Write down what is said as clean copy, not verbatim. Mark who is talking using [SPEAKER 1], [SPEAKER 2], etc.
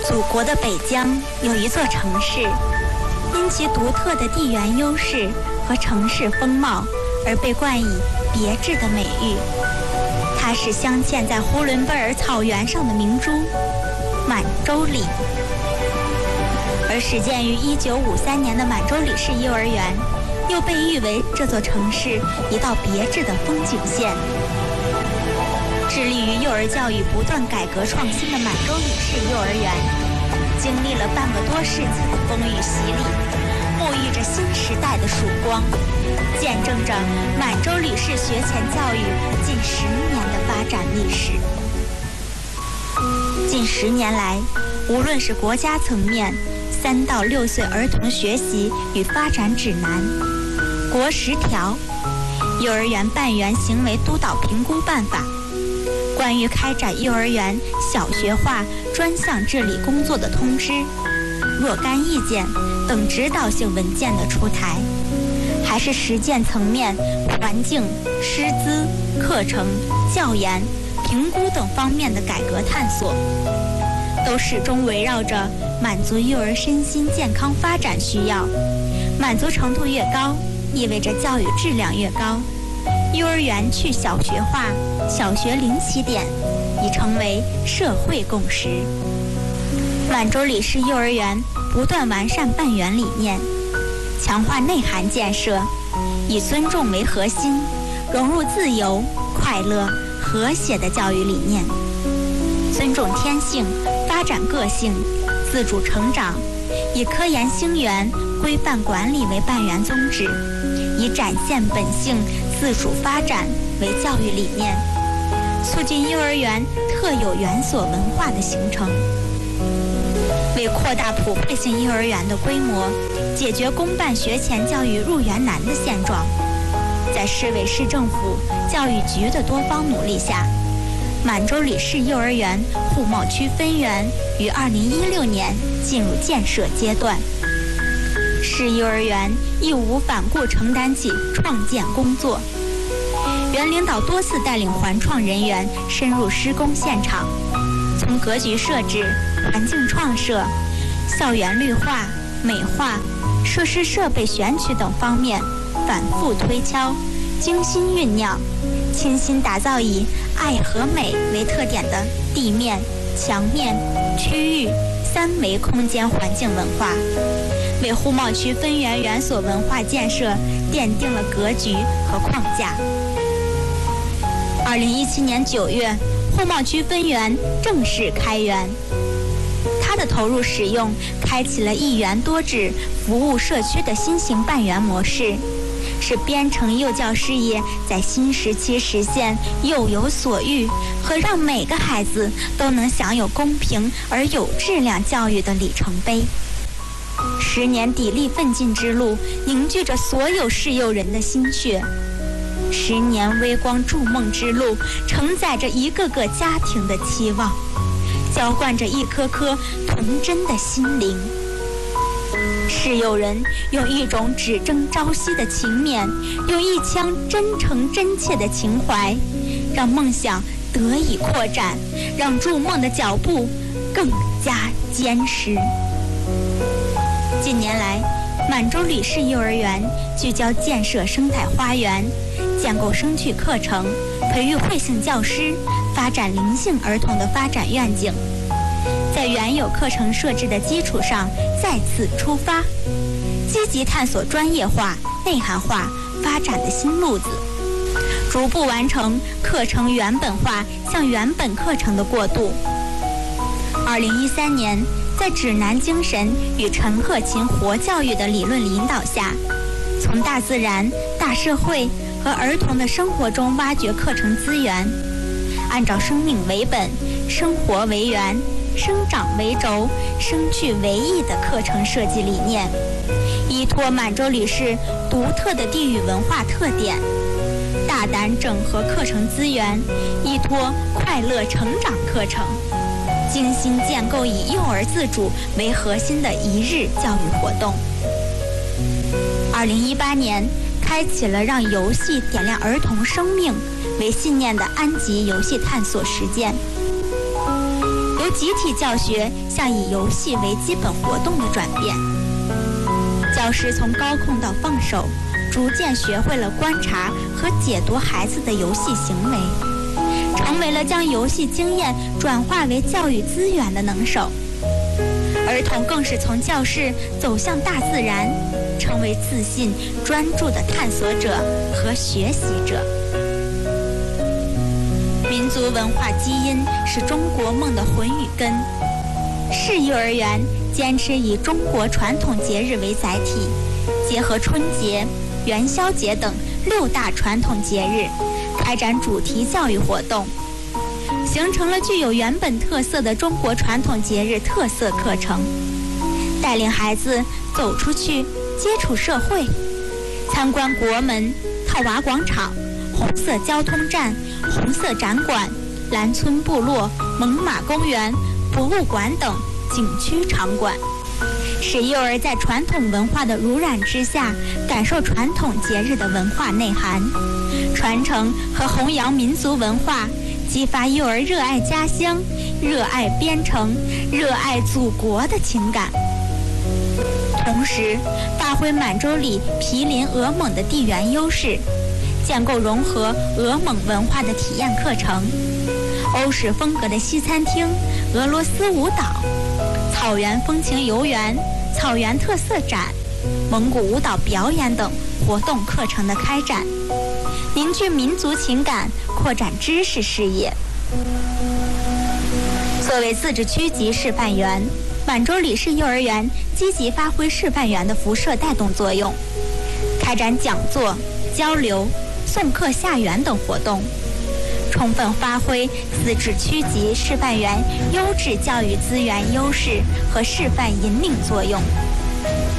[SPEAKER 1] 祖国的北疆有一座城市，因其独特的地缘优势和城市风貌而被冠以别致的美誉。它是镶嵌在呼伦贝尔草原上的明珠满洲里。而始建于1953年的满洲里市幼儿园，又被誉为这座城市一道别致的风景线。致力于幼儿教育不断改革创新的满洲里市幼儿园，经历了半个多世纪的风雨洗礼，沐浴着新时代的曙光，见证着满洲里市学前教育近10年的发展历史。近10年来，无论是国家层面3到6岁儿童学习与发展指南、国10条、幼儿园办园行为督导评估办法、关于开展幼儿园小学化专项治理工作的通知、若干意见等指导性文件的出台，还是实践层面环境、师资、课程、教研、评估等方面的改革探索，都始终围绕着满足幼儿身心健康发展需要。满足程度越高，意味着教育质量越高。幼儿园去小学化、小学零起点已成为社会共识。满洲里市幼儿园不断完善办园理念，强化内涵建设，以尊重为核心，融入自由、快乐、和谐的教育理念，尊重天性，发展个性，自主成长，以科研兴园、规范管理为办园宗旨，以展现本性、自主发展为教育理念，促进幼儿园特有园所文化的形成。为扩大普惠性幼儿园的规模，解决公办学前教育入园难的现状，在市委市政府、教育局的多方努力下，满洲里市幼儿园互贸区分园于2016年进入建设阶段。市幼儿园义无反顾承担起创建工作，原领导多次带领环创人员深入施工现场，从格局设置、环境创设、校园绿化、美化、设施设备选取等方面反复推敲，精心酝酿，倾心打造以爱和美为特点的地面、墙面、区域3维空间环境文化，为互贸区分园园所文化建设奠定了格局和框架。2017年9月，互贸区分园正式开园。它的投入使用，开启了一园多制服务社区的新型办园模式，使编程幼教事业在新时期实现幼有所育和让每个孩子都能享有公平而有质量教育的里程碑。10年砥砺奋进之路，凝聚着所有市幼人的心血；10年微光筑梦之路，承载着一个个家庭的期望，浇灌着一颗颗童真的心灵。市幼人用一种只争朝夕的情勉，用一腔真诚真切的情怀，让梦想得以扩展，让筑梦的脚步更加坚实。近年来，满洲里市幼儿园聚焦建设生态花园，建构生趣课程，培育慧性教师，发展灵性儿童的发展愿景，在原有课程设置的基础上再次出发，积极探索专业化、内涵化发展的新路子，逐步完成课程原本化向原本课程的过渡。2013年，在指南精神与陈鹤琴活教育的理论引导下，从大自然、大社会和儿童的生活中挖掘课程资源，按照生命为本、生活为源、生长为轴、生趣为益的课程设计理念，依托满洲里市独特的地域文化特点，大胆整合课程资源，依托快乐成长课程，精心建构以幼儿自主为核心的一日教育活动。2018年，开启了让游戏点亮儿童生命为信念的安吉游戏探索实践。 由集体教学向以游戏为基本活动的转变。教师从高控到放手，逐渐学会了观察和解读孩子的游戏行为，成为了将游戏经验转化为教育资源的能手。儿童更是从教室走向大自然，成为自信专注的探索者和学习者。民族文化基因是中国梦的魂与根。市幼儿园坚持以中国传统节日为载体，结合春节、元宵节等6大传统节日，开展主题教育活动，形成了具有原本特色的中国传统节日特色课程，带领孩子走出去接触社会，参观国门、套娃广场、红色交通站、红色展馆、兰村部落、猛犸公园、博物馆等景区场馆，使幼儿在传统文化的濡染之下，感受传统节日的文化内涵，传承和弘扬民族文化，激发幼儿热爱家乡、热爱边城、热爱祖国的情感。同时，发挥满洲里毗邻俄蒙的地缘优势，建构融合俄蒙文化的体验课程，欧式风格的西餐厅、俄罗斯舞蹈、草原风情游园、草原特色展、蒙古舞蹈表演等活动课程的开展，凝聚民族情感，扩展知识视野。作为自治区级示范园，满洲里市幼儿园积极发挥示范园的辐射带动作用，开展讲座、交流、送客下园等活动，充分发挥自治区级示范园优质教育资源优势和示范引领作用。